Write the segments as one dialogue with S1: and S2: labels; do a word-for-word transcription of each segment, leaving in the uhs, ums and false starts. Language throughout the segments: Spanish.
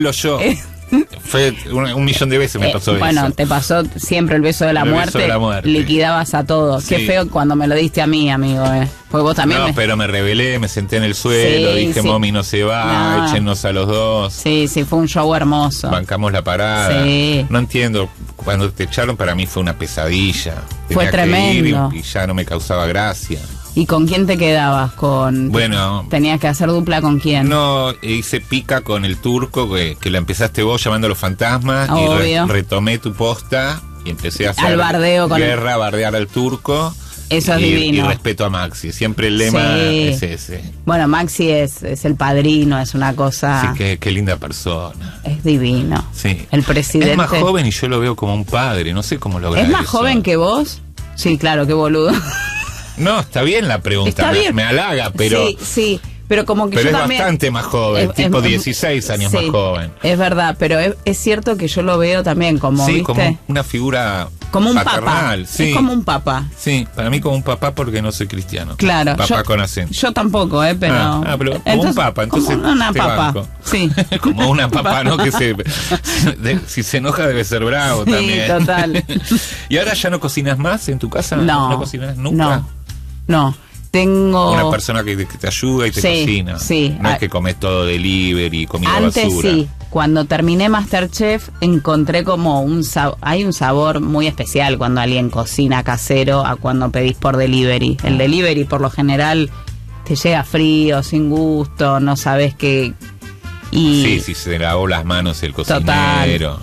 S1: Lo yo. Fue un, un millón de veces me
S2: Eh,
S1: pasó
S2: bueno,
S1: eso.
S2: te pasó siempre el beso de la,
S1: El beso
S2: muerte,
S1: de la muerte.
S2: liquidabas a todos.
S1: Sí.
S2: Qué feo cuando me lo diste a mí, amigo, eh. Porque vos también
S1: No,
S2: me...
S1: pero me rebelé, me senté en el suelo,
S2: Sí,
S1: dije,
S2: sí.
S1: Momi no se va,
S2: No.
S1: échenos a los dos.
S2: Sí, sí, fue un show hermoso.
S1: Bancamos la parada.
S2: Sí.
S1: No entiendo, cuando te echaron para mí fue una pesadilla.
S2: Fue
S1: Tenía que ir
S2: tremendo.
S1: y, y ya no me causaba gracia.
S2: ¿Y con quién te quedabas? Con
S1: Bueno,
S2: ¿Tenías que hacer dupla con quién?
S1: no hice pica con el turco, que, que la empezaste vos llamando a los fantasmas, y re-
S2: Obvio.
S1: retomé tu posta y empecé a hacer
S2: Al bardeo con el-
S1: guerra, bardear al turco.
S2: Eso es
S1: y,
S2: divino.
S1: y respeto a Maxi, siempre el lema
S2: Sí.
S1: es ese.
S2: Bueno, Maxi es, es el padrino, es una cosa...
S1: Así que qué linda persona.
S2: Es divino.
S1: Sí.
S2: El presidente...
S1: Es más joven y yo lo veo como un padre, no sé cómo lograr
S2: ¿Es más
S1: eso.
S2: joven que vos? Sí, claro, qué boludo.
S1: No, está bien la pregunta,
S2: Está
S1: me,
S2: bien.
S1: me halaga, pero,
S2: Sí, sí, pero como que
S1: pero
S2: yo
S1: es
S2: también...
S1: bastante más joven,
S2: Es-
S1: tipo
S2: es-
S1: dieciséis años
S2: sí,
S1: más joven.
S2: Es verdad, pero es, es cierto que yo lo veo también como,
S1: Sí,
S2: ¿viste?
S1: como una figura
S2: Como un
S1: paternal,
S2: papá.
S1: sí.
S2: Es como un papá.
S1: Sí, para mí como un papá porque no soy cristiano.
S2: Claro.
S1: Papá
S2: yo,
S1: con acento.
S2: Yo tampoco, ¿eh? Pero...
S1: Ah, ah, pero como un papa, entonces
S2: Como una
S1: te
S2: papa,
S1: banco.
S2: sí.
S1: Como una papá, ¿no? Que se, de- si se enoja debe ser bravo
S2: Sí,
S1: también.
S2: total.
S1: ¿Y ahora ya no cocinas más en tu casa?
S2: No.
S1: ¿No cocinas nunca?
S2: No, no. Tengo...
S1: Una persona que, que te ayuda y te
S2: Sí,
S1: cocina.
S2: sí.
S1: No
S2: Ah,
S1: es que comes todo delivery, comida
S2: Antes
S1: basura.
S2: sí, cuando terminé Masterchef encontré como un sabor, hay un sabor muy especial cuando alguien cocina casero a cuando pedís por delivery. El delivery por lo general te llega frío, sin gusto, no sabes qué. Y,
S1: Sí, sí, se lavó las manos el
S2: Total.
S1: cocinero.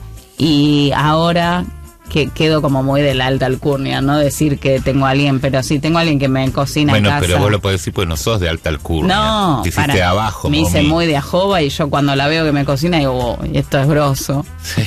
S2: y ahora que quedo como muy de la alta alcurnia, no decir que tengo a alguien, pero sí tengo a alguien que me cocina
S1: Bueno,
S2: en casa.
S1: pero vos lo podés decir porque no sos de alta alcurnia.
S2: No,
S1: Te hiciste
S2: para,
S1: de abajo,
S2: me hice
S1: Momi.
S2: muy de ajoba y yo cuando la veo que me cocina digo, oh, esto es grosso.
S1: Sí.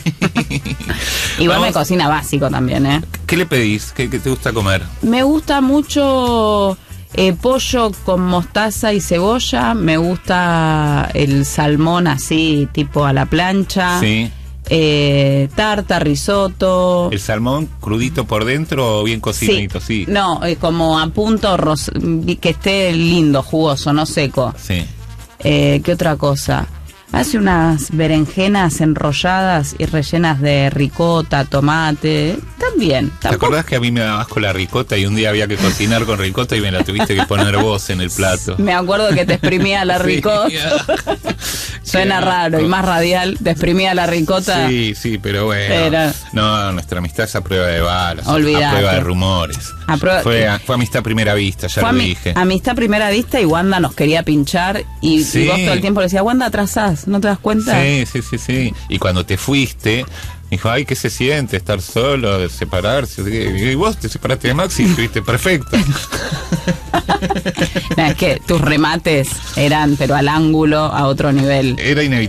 S2: Igual
S1: Vamos-
S2: me cocina básico también, ¿eh?
S1: ¿Qué le pedís? ¿Qué, qué te gusta comer?
S2: Me gusta mucho eh, pollo con mostaza y cebolla, me gusta el salmón así, tipo a la plancha,
S1: Sí.
S2: eh, tarta, risotto.
S1: ¿El salmón crudito por dentro o bien cocinadito? Sí.
S2: No, eh, como a punto, ros- que esté lindo, jugoso, no seco.
S1: Sí.
S2: Eh, ¿Qué otra cosa? Hace unas berenjenas enrolladas y rellenas de ricota, tomate. También.
S1: ¿Te acordás que a mí me daba asco la ricota y un día había que cocinar con ricota y me la tuviste que poner vos en el plato?
S2: Me acuerdo que te exprimía la
S1: Sí.
S2: ricota. Suena
S1: Qué
S2: raro
S1: asco.
S2: y más radial. Te exprimía la ricota.
S1: Sí, sí, pero bueno.
S2: Pero-
S1: No, nuestra amistad es a prueba de balas,
S2: Olvidate.
S1: a prueba de rumores.
S2: A prueba-
S1: Fue, a- fue amistad a primera vista, ya
S2: Fue
S1: lo
S2: ami-
S1: dije.
S2: amistad a primera vista y Wanda nos quería pinchar y,
S1: Sí.
S2: y vos todo el tiempo le decías, Wanda, atrasás, ¿no te das cuenta?
S1: Sí, sí, sí, sí. Y cuando te fuiste, dijo, ay, ¿qué se siente estar solo, de separarse? Y vos te separaste de Maxi y estuviste perfecto.
S2: No, es que tus remates eran, pero al ángulo, a otro nivel.
S1: Era inevitable.